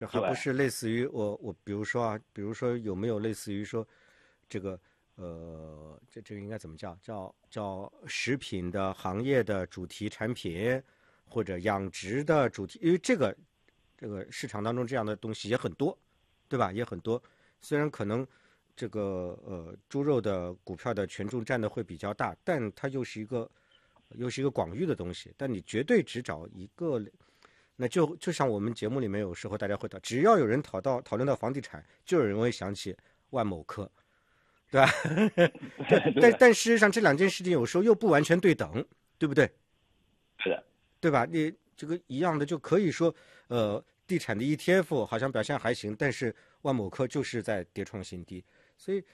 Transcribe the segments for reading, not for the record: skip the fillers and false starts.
还不是类似于我比如说有没有类似于说这个这个应该怎么叫食品的行业的主题产品，或者养殖的主题，因为这个市场当中这样的东西也很多，对吧？也很多，虽然可能这个猪肉的股票的权重占的会比较大，但它又是一个广域的东西，但你绝对只找一个。那就像我们节目里面有时候大家会只要有人讨论到房地产，就有人会想起万某科，对吧？但事实上这两件事情有时候又不完全对等，对不对？ 是的， 对吧？你这个一样的就可以说，地产的 ETF 好像表现还行，但是万某科就是在跌创新低，所以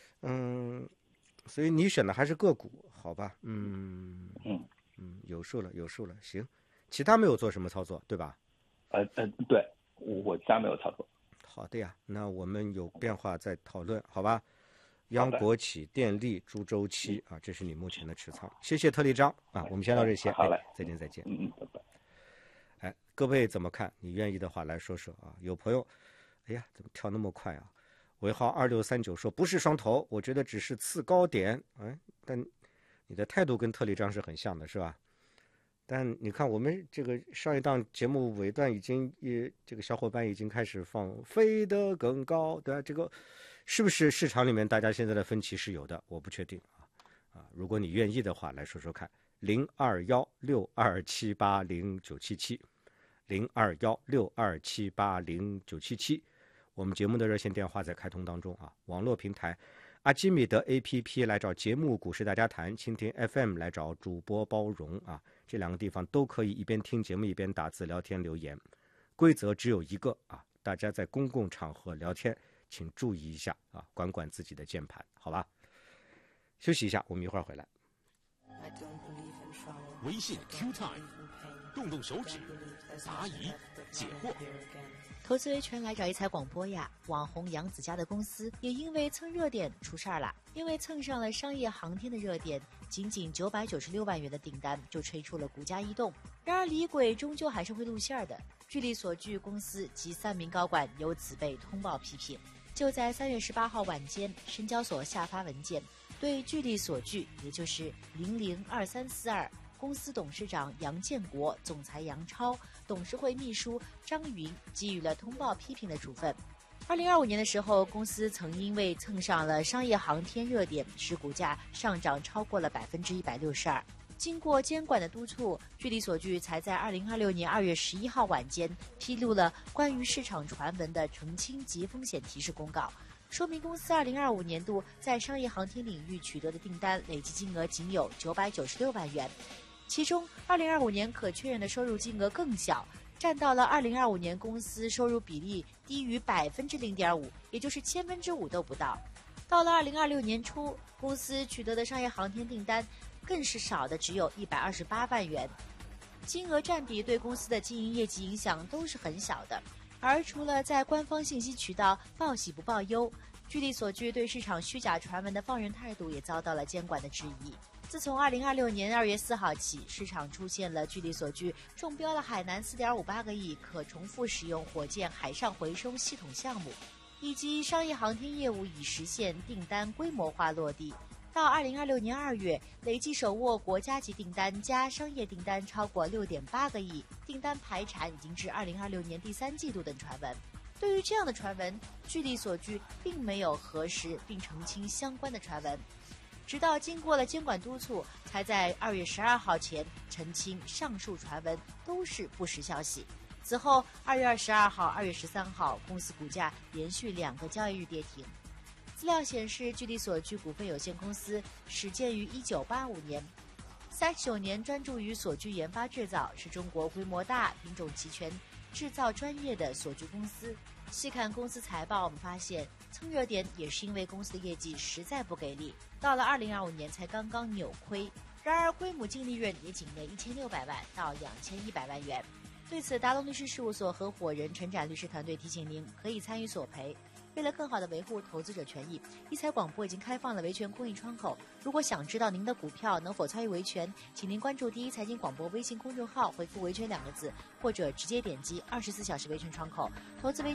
你选的还是个股，好吧？有数了，行。其他没有做什么操作，对吧？ 对，我其他没有操作。 好的呀，那我们有变化再讨论，好吧？央国企、电力、猪周期啊，这是你目前的持仓。谢谢特立章啊，我们先到这些。 好嘞， 再见。 拜拜。 哎，各位怎么看？你愿意的话来说说啊。有朋友，哎呀，怎么跳那么快啊？尾号2639说不是双头，我觉得只是次高点。哎，但你的态度跟特立章是很像的，是吧？但你看，我们这个上一档节目尾段这个小伙伴已经开始放飞得更高，对吧？这个是不是市场里面大家现在的分歧是有的？我不确定啊。如果你愿意的话，来说说看，02162780977，02162780977，我们节目的热线电话在开通当中啊。网络平台阿基米德 APP 来找节目股市大家谈，蜻蜓 FM 来找主播包容啊。这两个地方都可以一边听节目一边打字聊天留言，规则只有一个啊，大家在公共场合聊天请注意一下啊，管自己的键盘，好吧？休息一下，我们一会儿回来。 微信 Q Time， 动手指答疑解惑。 投资维权来找一财广播呀！网红杨子嘉的公司也因为蹭热点出事儿了，因为蹭上了商业航天的热点，仅996万元的订单就吹出了股价异动。然而李鬼终究还是会露馅儿的。据例所据，公司及3名高管由此被通报批评。就在3月18号晚间，深交所下发文件，对据例所据，也就是002342。公司董事长杨建国、总裁杨超、董事会秘书张云给予了通报批评的处分。2025年的时候，公司曾因为蹭上了商业航天热点，使股价上涨超过了162%。经过监管的督促，据例所据，才在2026年2月11号晚间披露了关于市场传闻的澄清及风险提示公告，说明公司2025年度在商业航天领域取得的订单累计金额仅有996万元。其中2025年可确认的收入金额更小，占到了2025年公司收入比例低于0.5%，也就是5%都不到。到了2026年初，公司取得的商业航天订单更是少的只有128万元，金额占比对公司的经营业绩影响都是很小的。而除了在官方信息渠道报喜不报忧，据例所据，对市场虚假传闻的放任态度也遭到了监管的质疑。自从2026年2月4号起，市场出现了据例所据中标了海南4.58个亿可重复使用火箭海上回收系统项目，以及商业航天业务已实现订单规模化落地。到2026年2月，累计手握国家级订单加商业订单超过6.8个亿，订单排产已经至2026年第3季度等传闻。对于这样的传闻，据例所据并没有核实并澄清相关的传闻，直到经过了监管督促，才在2月12号前澄清上述传闻都是不实消息。此后2月22号、2月13号，公司股价连续2个交易日跌停。资料显示，据例所据股份有限公司始建于1985年，39年专注于所据研发制造，是中国规模大、品种齐全、制造专业的所据公司。细看公司财报，我们发现蹭热点也是因为公司的业绩实在不给力，到了2025年才刚刚扭亏。然而，规模净利润也仅为1600万到2100万元。 对此，达龙律师事务所合伙人陈展律师团队提醒您，可以参与索赔。为了更好地维护投资者权益，一财广播已经开放了维权公益窗口。如果想知道您的股票能否参与维权，请您关注第一财经广播微信公众号，回复"维权"2个字，或者直接点击24小时维权窗口。投资维